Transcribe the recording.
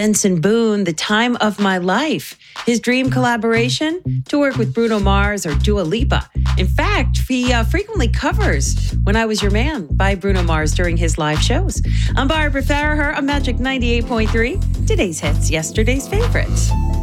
Benson Boone, The Time of My Life. His dream collaboration? To work with Bruno Mars or Dua Lipa. In fact, he frequently covers When I Was Your Man by Bruno Mars during his live shows. I'm Barbara Farraher on Magic 98.3. Today's hits, yesterday's favorites.